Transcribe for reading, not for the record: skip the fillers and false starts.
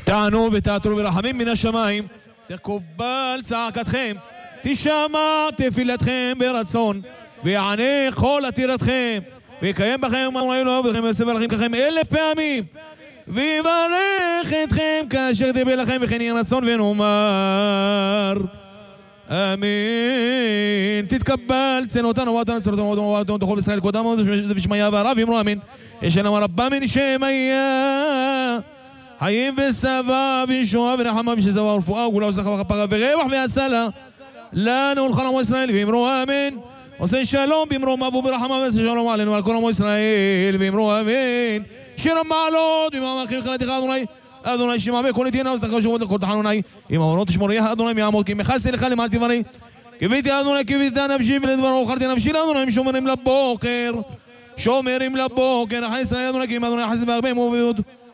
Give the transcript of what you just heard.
תענו ותעתרו ברחמים מן השמיים, תקובל צעקתכם, תשמע תפילתכם ברצון, ויענה כל עתירתכם, ויקיים בכם אמוני אלוהינו וכם ויסבר לכם ככם 1000 פעמים, ויברך אתכם כאשר תבל לכם, וכן יהיה רצון ונאמר אמן. תתקבל צנותנו ואותנו צנותנו ואותנו תאכל בישראל קודמו ושמיה והרב אמרו אמן. ישנה רבה מן שמיה חיים וסבא וישועה ונחמה ושזבה ורפואה וגאולה וצלחה וכפרה ורווח והצלה לנו ולכל עמו ישראל ואמרו אמן. עושה שלום באמרו מבוא ברחמה ועשה שלום עלינו על כל עמו ישראל ואמרו אמן. שיר המעלות במעמקים חלתך אדוני אדוני שמע בכל נתינה וזתך שבות לכל תחנוני עם אורות תשמוריה אדוני מעמוד כי מחסי לך למען תברי קיוויתי אדוני קיוויתי נפשי ולדברו חרתי נפשי לאדוני שומרים לבוקר אחי ישראל אדוני כי אם אדוני חסד והרבה מוביות